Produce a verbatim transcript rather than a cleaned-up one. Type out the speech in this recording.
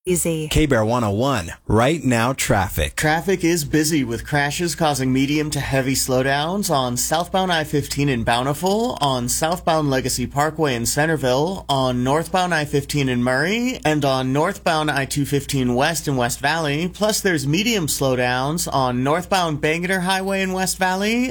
Easy. K-Bear one oh one, right now traffic. Traffic is busy with crashes causing medium to heavy slowdowns on southbound I fifteen in Bountiful, on southbound Legacy Parkway in Centerville, on northbound I fifteen in Murray, and on northbound I two fifteen West in West Valley. Plus there's medium slowdowns on northbound Bangerter Highway in West Valley